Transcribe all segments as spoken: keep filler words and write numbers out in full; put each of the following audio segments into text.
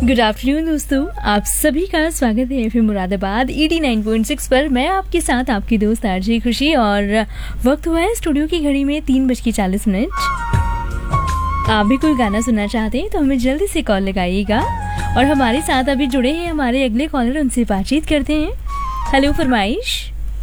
Good afternoon दोस्तों, आप सभी का स्वागत है FM Moradabad eighty nine point six पर। मैं आपके साथ आपकी दोस्त आरजे खुशी और वक्त हुआ है स्टूडियो की घड़ी में तीन बज के चालीस मिनट। आप भी कोई गाना सुनना चाहते हैं तो हमें जल्दी से कॉल लगाइएगा। और हमारे साथ अभी जुड़े हैं हमारे अगले कॉलर, उनसे बातचीत करते हैं। हेलो फरमाइश।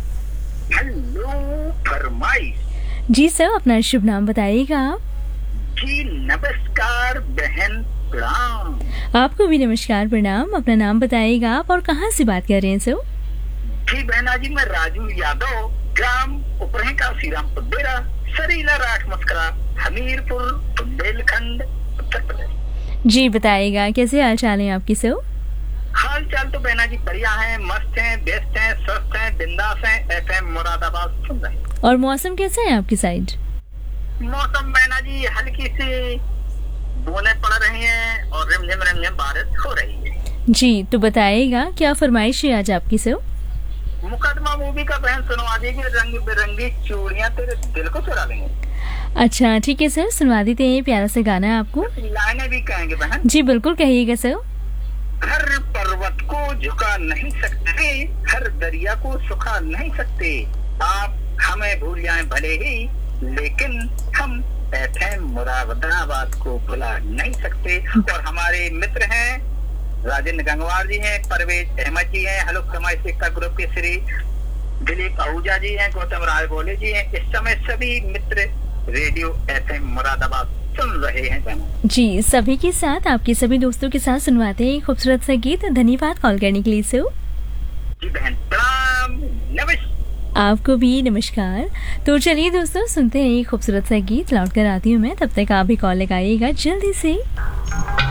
हेलो फरमाइश। जी सर, अपना शुभ नाम बताइएगा आप। जी नमस्कार बहन, प्रणाम। आपको भी नमस्कार प्रणाम। अपना नाम बताइएगा आप और कहाँ से बात कर रहे हैं सर? जी बहना जी, मैं राजू यादव, ग्राम उपरहें का श्रीरामपुर डेरा, सरीला राठ मस्करा, हमीरपुर, बुंदेलखंड, उत्तर प्रदेश। जी बताइएगा, कैसे हाल चाल है आपकी सर? हाल चाल तो बहना जी बढ़िया है, मस्त है, बेस्ट है, स्वस्थ है, बिंदास है। एफएम मुरादाबाद सुन रहे हैं। और मौसम कैसा है आपकी साइड? मौसम बहना जी हल्की सी बूंदें पड़ रही हैं और रिमझिम रिमझिम बारिश हो रही है। जी तो बताइएगा, क्या फरमाइश है आज आपकी सर? मुकदमा मूवी का बहन सुनवा देगी, रंग बिरंगी चूड़ियां तेरे दिल को चुरा लेंगे। अच्छा ठीक है सर, सुनवा देते हैं, प्यारा सा गाना है आपको। लाइनें भी कहेंगे बहन। जी बिल्कुल कहिएगा सर। हर पर्वत को झुका नहीं सकते, हर दरिया को सुखा नहीं सकते, आप हमें भूल जाएं भले ही, लेकिन हम एफएम मुरादाबाद को भुला नहीं सकते। और हमारे मित्र हैं राजेंद्र गंगवार जी हैं, परवेज अहमद जी हैं, हलो फरमाइश एकता ग्रुप के श्री दिलीप आहूजा जी हैं, गौतम राय बोले जी हैं। इस समय सभी मित्र रेडियो एफएम मुरादाबाद सुन रहे हैं। जी सभी के साथ, आपके सभी दोस्तों के साथ सुनवाते हैं खूबसूरत सा गीत। धन्यवाद कॉल करने के लिए सर। जी बहन प्रणाम, नमस्कार। आपको भी नमस्कार। तो चलिए दोस्तों, सुनते हैं ये खूबसूरत सा गीत, लौट कर आती हूँ मैं, तब तक आप भी कॉल लगाइएगा जल्दी से।